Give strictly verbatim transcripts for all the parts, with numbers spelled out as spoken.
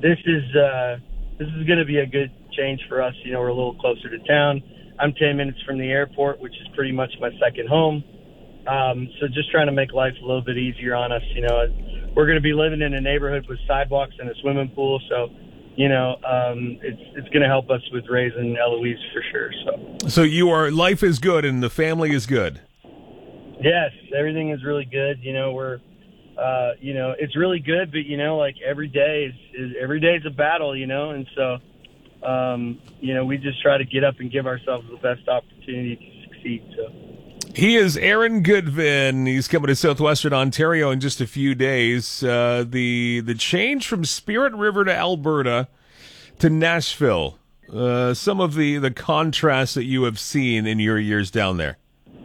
this is uh, this is going to be a good change for us. You know, we're a little closer to town. I'm ten minutes from the airport, which is pretty much my second home. Um, so just trying to make life a little bit easier on us. You know, we're going to be living in a neighborhood with sidewalks and a swimming pool. So, you know, um, it's it's going to help us with raising Eloise for sure. So, so you are life is good and the family is good. Yes, everything is really good. You know, we're, uh, you know, it's really good, but you know, like every day is, is every day is a battle. You know, and so, um, you know, we just try to get up and give ourselves the best opportunity to succeed. So. He is Aaron Goodvin. He's coming to Southwestern Ontario in just a few days. Uh, the the change from Spirit River to Alberta to Nashville. Uh, some of the, the contrasts that you have seen in your years down there.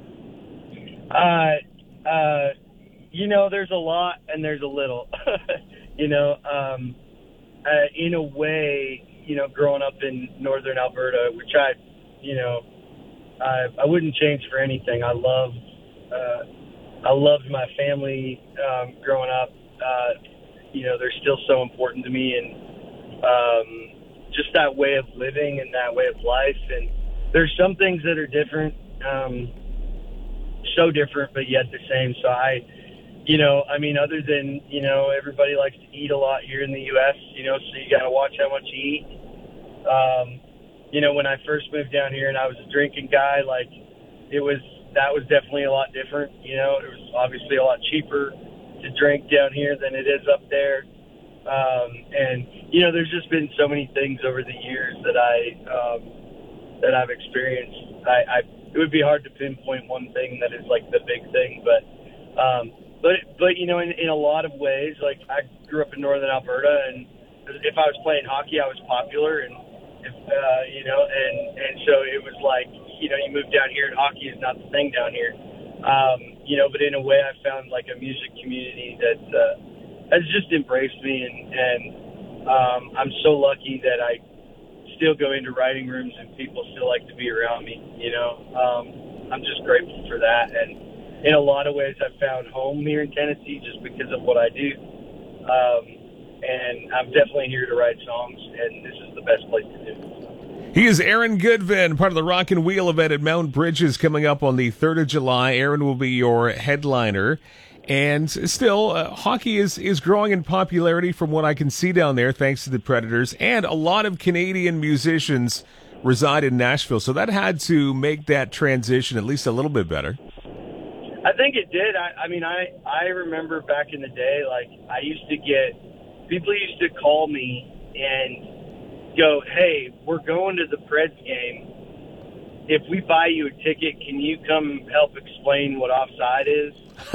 Uh, uh, you know, there's a lot and there's a little. you know, um, uh, in a way, you know, growing up in northern Alberta, which I, you know, I, I wouldn't change for anything. I loved, uh, I loved my family um, growing up. Uh, you know, they're still so important to me, and um, just that way of living and that way of life. And there's some things that are different, um, so different, but yet the same. So I, you know, I mean, other than, you know, everybody likes to eat a lot here in the U S, you know, so you got to watch how much you eat. Um, You know, when I first moved down here and I was a drinking guy, like it was, that was definitely a lot different. You know, it was obviously a lot cheaper to drink down here than it is up there. Um, and, you know, there's just been so many things over the years that I, um, that I've experienced. I, I, it would be hard to pinpoint one thing that is like the big thing, but, um, but, but, you know, in, in a lot of ways, like I grew up in northern Alberta, and if I was playing hockey, I was popular, and, If, uh, you know, and, and so it was like, you know, you move down here and hockey is not the thing down here. Um, you know, but in a way I found like a music community that uh, has just embraced me. And, and um, I'm so lucky that I still go into writing rooms and people still like to be around me, you know. Um, I'm just grateful for that. And in a lot of ways I've found home here in Tennessee just because of what I do. Um, And I'm definitely here to write songs, and this is the best place to do it. He is Aaron Goodvin, part of the Rock and Wheel event at Mount Bridges coming up on the third of July. Aaron will be your headliner. And still, uh, hockey is, is growing in popularity from what I can see down there, thanks to the Predators. And a lot of Canadian musicians reside in Nashville, so that had to make that transition at least a little bit better. I think it did. I, I mean, I, I remember back in the day, like, I used to get... People used to call me and go, hey, we're going to the Preds game. If we buy you a ticket, can you come help explain what offside is?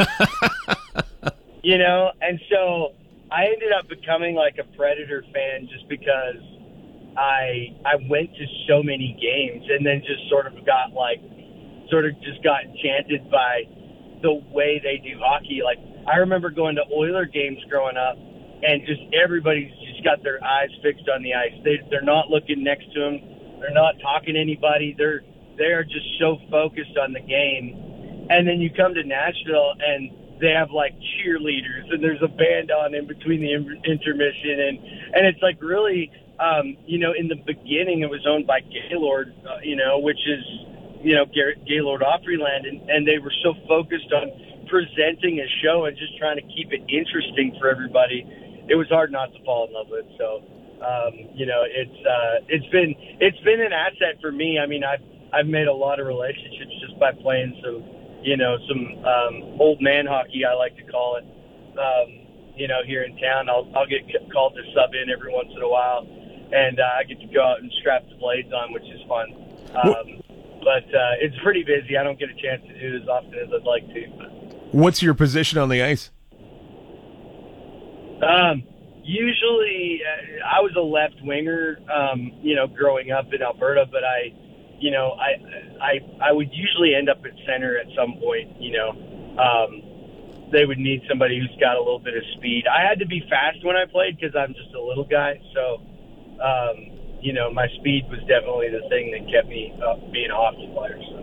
You know? And so I ended up becoming like a Predator fan just because I I went to so many games and then just sort of got like, sort of just got enchanted by the way they do hockey. Like, I remember going to Oiler games growing up, and just everybody's just got their eyes fixed on the ice. They, they're not looking next to them. They're not talking to anybody. They're they are just so focused on the game. And then you come to Nashville, and they have, like, cheerleaders, and there's a band on in between the intermission. And, and it's, like, really, um, you know, in the beginning it was owned by Gaylord, uh, you know, which is, you know, Gaylord Opryland. And, and they were so focused on presenting a show and just trying to keep it interesting for everybody. It was hard not to fall in love with. So, um, you know, it's uh, it's been it's been an asset for me. I mean, I've I've made a lot of relationships just by playing some, you know, some um, old man hockey, I like to call it. Um, you know, here in town, I'll I'll get called to sub in every once in a while, and uh, I get to go out and strap the blades on, which is fun. Um, but uh, it's pretty busy. I don't get a chance to do it as often as I'd like to. But. What's your position on the ice? Um, usually, uh, I was a left winger, um, you know, growing up in Alberta, but I, you know, I, I, I would usually end up at center at some point. You know, um, they would need somebody who's got a little bit of speed. I had to be fast when I played because I'm just a little guy, so, um, you know, my speed was definitely the thing that kept me uh, being a hockey player. So.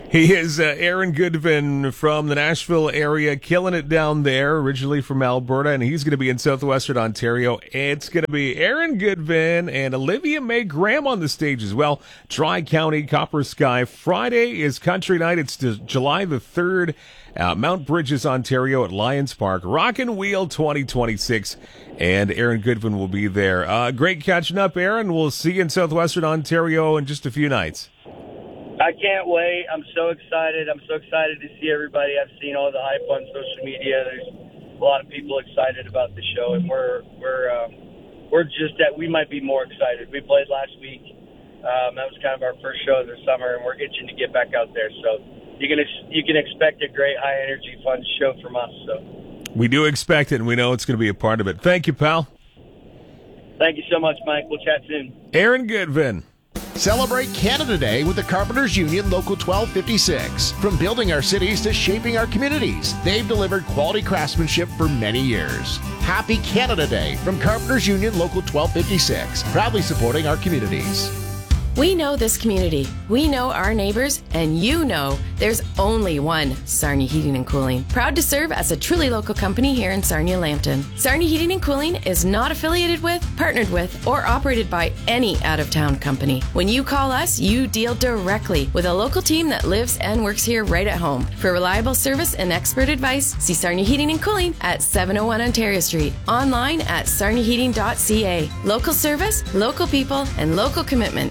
He is uh, Aaron Goodvin from the Nashville area, killing it down there, originally from Alberta, and he's going to be in southwestern Ontario. It's going to be Aaron Goodvin and Olivia Mae Graham on the stage as well. Tri-County Copper Sky. Friday is Country Night. It's July the third, uh, Mount Bridges, Ontario at Lions Park. Rockin' Wheel twenty twenty-six, and Aaron Goodvin will be there. Uh, great catching up, Aaron. We'll see you in southwestern Ontario in just a few nights. I can't wait. I'm so excited. I'm so excited to see everybody. I've seen all the hype on social media. There's a lot of people excited about the show, and we're we're um, we're just at. We might be more excited. We played last week. Um, that was kind of our first show of the summer, and we're itching to get back out there. So you can ex- you can expect a great, high energy, fun show from us. So we do expect it, and we know it's going to be a part of it. Thank you, pal. Thank you so much, Mike. We'll chat soon. Aaron Goodvin. Celebrate Canada Day with the Carpenters Union Local twelve fifty-six. From building our cities to shaping our communities, they've delivered quality craftsmanship for many years. Happy Canada Day from Carpenters Union Local twelve fifty-six, proudly supporting our communities. We know this community, we know our neighbors, and you know there's only one Sarnia Heating and Cooling. Proud to serve as a truly local company here in Sarnia-Lambton. Sarnia Heating and Cooling is not affiliated with, partnered with, or operated by any out-of-town company. When you call us, you deal directly with a local team that lives and works here right at home. For reliable service and expert advice, see Sarnia Heating and Cooling at seven oh one Ontario Street. Online at sarnia heating dot c a. Local service, local people, and local commitment.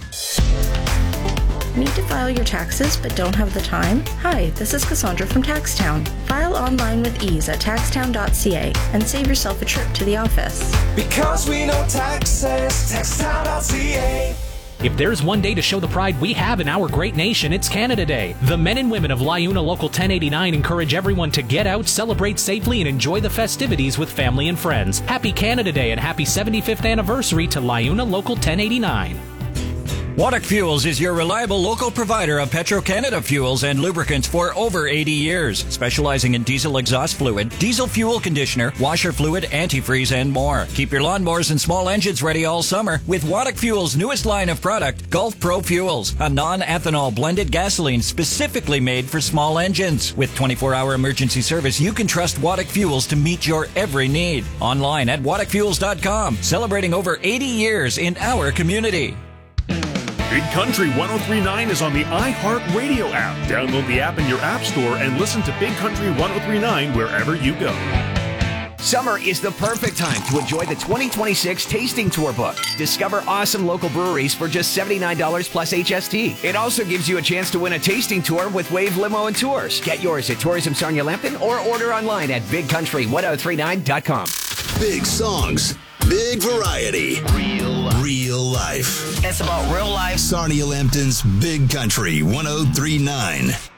Need to file your taxes but don't have the time? Hi, this is Cassandra from Taxtown. File online with ease at taxtown dot c a and save yourself a trip to the office. Because we know taxes, taxtown dot c a. If there's one day to show the pride we have in our great nation, it's Canada Day. The men and women of Liuna Local ten eighty-nine encourage everyone to get out, celebrate safely, and enjoy the festivities with family and friends. Happy Canada Day and happy seventy-fifth anniversary to Liuna Local ten eighty-nine. Waddock Fuels is your reliable local provider of Petro-Canada fuels and lubricants for over eighty years, specializing in diesel exhaust fluid, diesel fuel conditioner, washer fluid, antifreeze, and more. Keep your lawnmowers and small engines ready all summer with Waddock Fuels' newest line of product, Gulf Pro Fuels, a non-ethanol blended gasoline specifically made for small engines. With twenty-four hour emergency service, you can trust Waddock Fuels to meet your every need. Online at waddock fuels dot com, celebrating over eighty years in our community. Big Country one oh three point nine is on the iHeartRadio app. Download the app in your app store and listen to Big Country one oh three point nine wherever you go. Summer is the perfect time to enjoy the twenty twenty-six Tasting Tour book. Discover awesome local breweries for just seventy-nine dollars plus H S T. It also gives you a chance to win a tasting tour with Wave Limo and Tours. Get yours at Tourism Sarnia Lambton or order online at big country one oh three nine dot com. Big songs, big variety, real life. Real life. It's about real life. Sarnia Lambton's Big Country one oh three point nine.